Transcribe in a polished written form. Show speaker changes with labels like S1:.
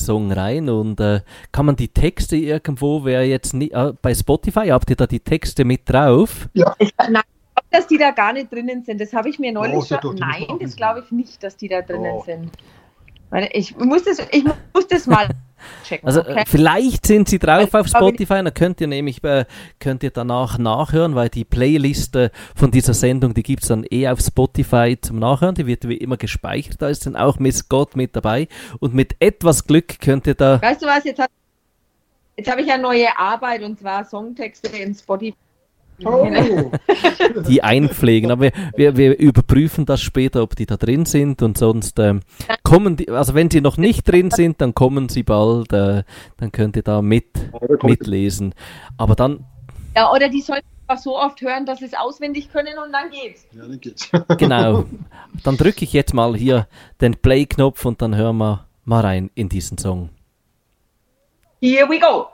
S1: Song rein und kann man die Texte irgendwo, wer jetzt nicht, bei Spotify, habt ihr da die Texte mit drauf?
S2: Ja.
S3: Nein, dass die da gar nicht drinnen sind. Das habe ich mir neulich
S2: doch,
S3: schon.
S2: die
S3: Nein,
S2: müssen auch
S3: das
S2: mit
S3: glaube ich nicht, dass die da drinnen
S2: Doch.
S3: sind. Weil ich muss das mal checken.
S1: Also
S3: okay?
S1: vielleicht sind sie drauf
S3: Also,
S1: auf Spotify, dann könnt ihr nämlich danach nachhören, weil die Playlist von dieser Sendung, die gibt es dann auf Spotify zum Nachhören, die wird wie immer gespeichert, da ist dann auch Miss Gott mit dabei und mit etwas Glück könnt ihr da...
S3: Weißt du was, jetzt habe ich ja neue Arbeit und zwar Songtexte in Spotify.
S2: Oh.
S1: die einpflegen. Aber wir überprüfen das später, ob die da drin sind und sonst kommen die, also wenn sie noch nicht drin sind, dann kommen sie bald, dann könnt ihr da mitlesen. Aber dann...
S3: Ja, oder die sollen einfach so oft hören, dass sie es auswendig können und dann geht's.
S2: Ja, dann geht's.
S1: Genau. Dann drücke ich jetzt mal hier den Play-Knopf und dann hören wir mal rein in diesen Song.
S3: Here we go.